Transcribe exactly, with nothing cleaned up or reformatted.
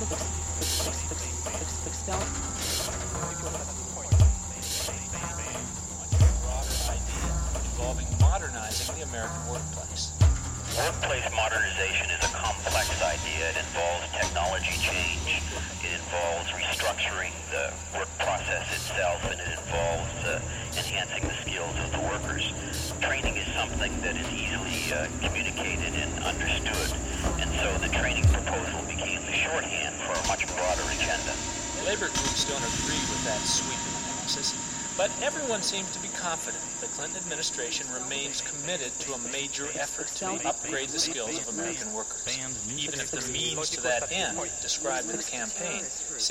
Involving modernizing the American workplace. Workplace modernization is a complex idea. It involves technology change, it involves restructuring the work process itself, and it involves uh, enhancing the skills of the workers. Training is something that is easily uh, communicated and understood, and so the training proposal became the shorthand for a much broader agenda. Labor groups don't agree with that sweeping analysis, but everyone seems to be confident the Clinton administration remains committed to a major effort to upgrade the skills of American workers, even if the means to that end, described in the campaign, seem